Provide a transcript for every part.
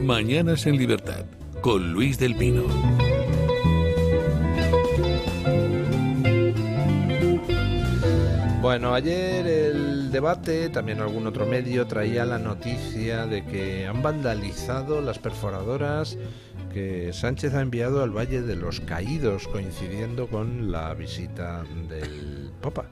Mañanas en Libertad, con Luis del Pino. Bueno, ayer el debate, también algún otro medio, traía la noticia de que han vandalizado las perforadoras que Sánchez ha enviado al Valle de los Caídos, coincidiendo con la visita del Papa.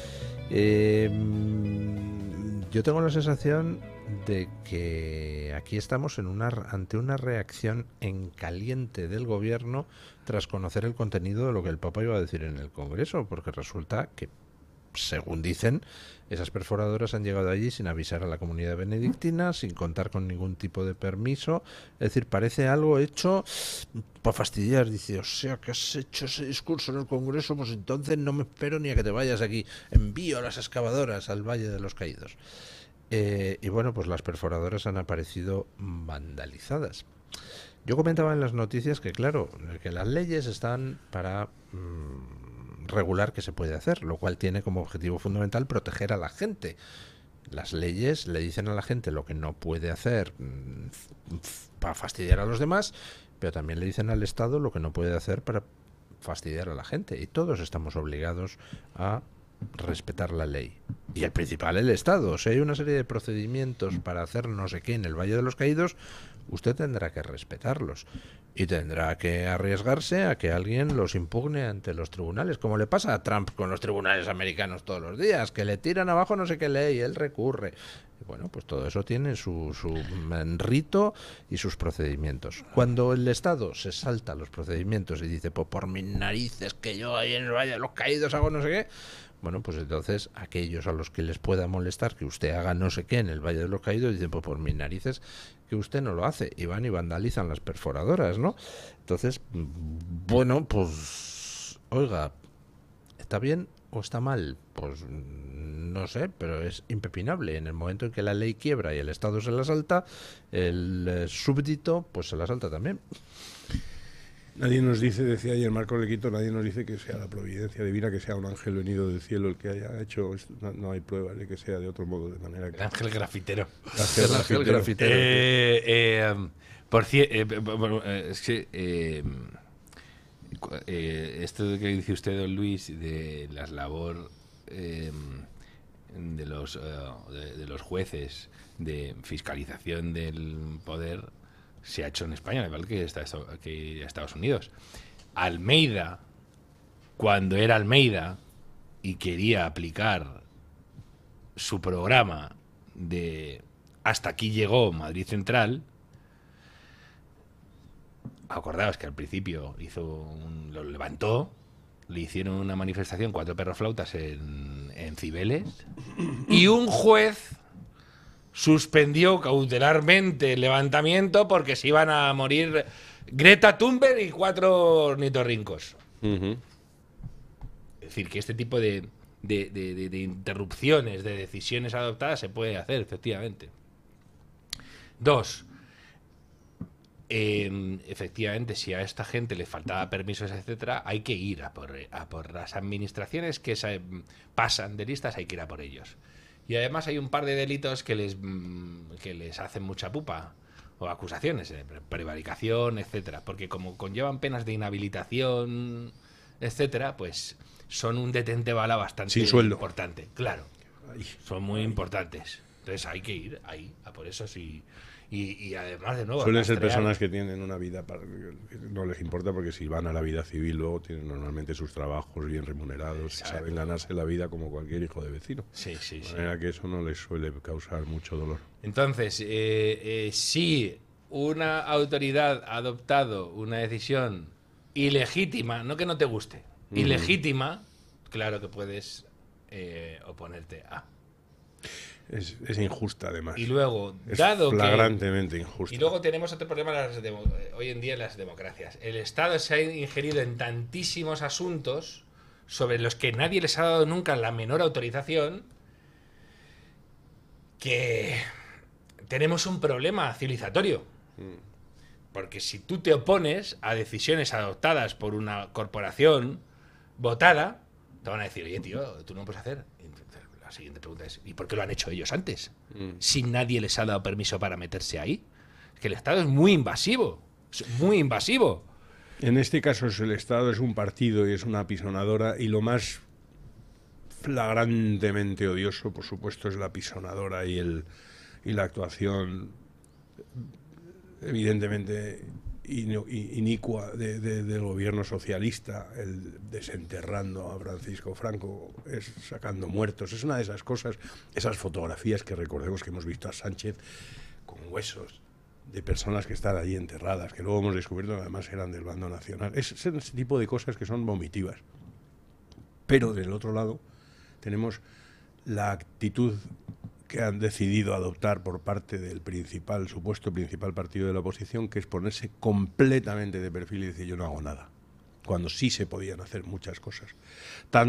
Yo tengo la sensación de que aquí estamos ante una reacción en caliente del gobierno tras conocer el contenido de lo que el Papa iba a decir en el Congreso, porque resulta que, según dicen, esas perforadoras han llegado allí sin avisar a la comunidad benedictina, sin contar con ningún tipo de permiso. Es decir, parece algo hecho para fastidiar. Dice, o sea, que has hecho ese discurso en el Congreso, pues entonces no me espero ni a que te vayas aquí. Envío a las excavadoras al Valle de los Caídos. Y bueno, pues las perforadoras han aparecido vandalizadas. Yo comentaba en las noticias que, claro, que las leyes están para regular qué se puede hacer, lo cual tiene como objetivo fundamental proteger a la gente. Las leyes le dicen a la gente lo que no puede hacer para fastidiar a los demás, pero también le dicen al Estado lo que no puede hacer para fastidiar a la gente, y todos estamos obligados a respetar la ley. Y el principal, el Estado. Si hay una serie de procedimientos para hacer no sé qué en el Valle de los Caídos, usted tendrá que respetarlos y tendrá que arriesgarse a que alguien los impugne ante los tribunales, como le pasa a Trump con los tribunales americanos todos los días, que le tiran abajo no sé qué ley, él recurre. Y bueno, pues todo eso tiene su rito y sus procedimientos. Cuando el Estado se salta los procedimientos y dice, pues por mis narices que yo ahí en el Valle de los Caídos hago no sé qué, bueno, pues entonces aquellos a los que les pueda molestar que usted haga no sé qué en el Valle de los Caídos dicen, pues por mis narices que usted no lo hace, y van y vandalizan las perforadoras, ¿no? Entonces, bueno, pues oiga, ¿está bien o está mal? Pues no sé, pero es impepinable. En el momento en que la ley quiebra y el Estado se la salta, el súbdito pues se la salta también. Nadie nos dice, decía ayer Marco Lequito, nadie nos dice que sea la providencia divina, que sea un ángel venido del cielo el que haya hecho esto. No hay pruebas de que sea de otro modo, de manera que... El ángel grafitero. El ángel grafitero. Por cierto, es que esto que dice usted, don Luis, de la labor de los jueces de fiscalización del poder, se ha hecho en España, igual que Estados Unidos. Almeida, cuando era Almeida y quería aplicar su programa de hasta aquí llegó Madrid Central, acordaos que al principio lo levantó, le hicieron una manifestación, 4 perroflautas en Cibeles, y un juez suspendió cautelarmente el levantamiento porque se iban a morir Greta Thunberg y 4 ornitorrincos. Uh-huh. Es decir, que este tipo de interrupciones de decisiones adoptadas se puede hacer, efectivamente. 2. Efectivamente, si a esta gente le faltaba permisos, etcétera, hay que ir a por las administraciones que pasan de listas, hay que ir a por ellos. Y además hay un par de delitos que les hacen mucha pupa, o acusaciones, prevaricación, etcétera, porque como conllevan penas de inhabilitación, etcétera, pues son un detente bala bastante importante. Claro, son muy importantes. Entonces hay que ir ahí a por eso, sí. Y además, de nuevo, suelen ser personas que tienen una vida que no les importa, porque si van a la vida civil luego tienen normalmente sus trabajos bien remunerados, y saben ganarse la vida como cualquier hijo de vecino. Sí. De manera que eso no les suele causar mucho dolor. Entonces, si una autoridad ha adoptado una decisión ilegítima, no que no te guste, ilegítima, claro que puedes oponerte a. Es injusta, además. Y luego, es flagrantemente injusta. Y luego tenemos otro problema hoy en día en las democracias. El Estado se ha ingerido en tantísimos asuntos sobre los que nadie les ha dado nunca la menor autorización, que tenemos un problema civilizatorio. Porque si tú te opones a decisiones adoptadas por una corporación votada, te van a decir, oye, tío, tú no puedes hacer. La siguiente pregunta es, ¿y por qué lo han hecho ellos antes? Si nadie les ha dado permiso para meterse ahí. Que el Estado es muy invasivo. Es muy invasivo. En este caso el Estado es un partido y es una apisonadora, y lo más flagrantemente odioso, por supuesto, es la apisonadora y la actuación evidentemente inicua del gobierno socialista, el desenterrando a Francisco Franco, es sacando muertos. Es una de esas cosas, esas fotografías que recordemos que hemos visto a Sánchez con huesos de personas que están allí enterradas, que luego hemos descubierto que además eran del bando nacional. Es ese tipo de cosas que son vomitivas. Pero del otro lado tenemos la actitud que han decidido adoptar por parte del supuesto principal partido de la oposición, que es ponerse completamente de perfil y decir yo no hago nada, cuando sí se podían hacer muchas cosas.